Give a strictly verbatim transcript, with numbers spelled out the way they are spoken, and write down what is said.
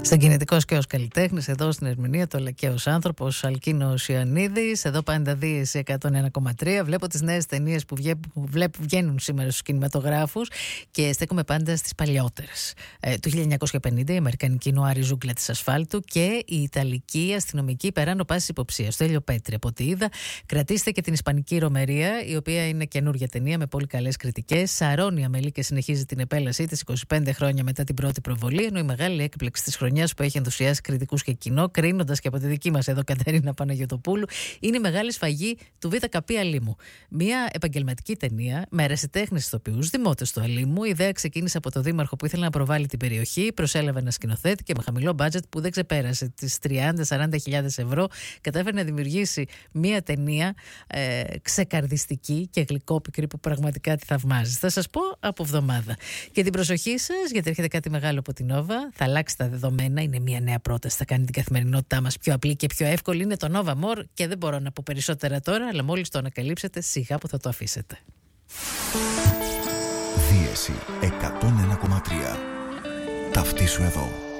Συγκινητικός και ως καλλιτέχνης, εδώ στην ερμηνεία το Λεκαίος άνθρωπος, Αλκίνος Ιωαννίδης. Εδώ πάντα Δύση εκατόν ένα κόμμα τρία. Βλέπω τις νέες ταινίες που, βγε, που βλέπ, βγαίνουν σήμερα στους κινηματογράφους και στέκομαι πάντα στις παλιότερες. Ε, το χίλια εννιακόσια πενήντα η αμερικανική νουάρη Ζούγκλα της ασφάλτου και η ιταλική αστυνομική Περάνο πάσης υποψίας. Το Έλιο Πέτρη, από ό,τι είδα. Κρατήστε και την Ισπανική Ρομερία, η οποία είναι καινούργια ταινία με πολύ καλές κριτικές. Σαρώνει αμελή και συνεχίζει την επέλασή της είκοσι πέντε χρόνια μετά την πρώτη προβολή, ενώ η μεγάλη έκπληξη της χρονιάς που έχει ενθουσιάσει κριτικούς και κοινό, κρίνοντας και από τη δική μας εδώ Κατερίνα Παναγιωτοπούλου, είναι η μεγάλη σφαγή του Β' Καπή Αλήμου. Μια επαγγελματική ταινία με ερασιτέχνες ηθοποιούς, δημότες του Αλήμου. Η ιδέα ξεκίνησε από το δήμαρχο που ήθελε να προβάλλει την περιοχή, προσέλαβε ένα σκηνοθέτη και με χαμηλό μπάτζετ που δεν ξεπέρασε τις τριάντα με σαράντα χιλιάδες ευρώ, κατάφερε να δημιουργήσει μια ταινία ε, ξεκαρδιστική και γλυκόπικρη που πραγματικά τη θαυμάζει. Θα σας πω από εβδομάδα. Και την προσοχή σας, γιατί έρχεται κάτι μεγάλο από την Nova, θα αλλάξει τα δεδομένα. Είναι μια νέα πρόταση, θα κάνει την καθημερινότητά μας πιο απλή και πιο εύκολη. Είναι το Nova More και δεν μπορώ να πω περισσότερα τώρα, αλλά μόλις το ανακαλύψετε, σιγά που θα το αφήσετε. Δύση εκατόν ένα κόμμα τρία. Ταυτίσου εδώ.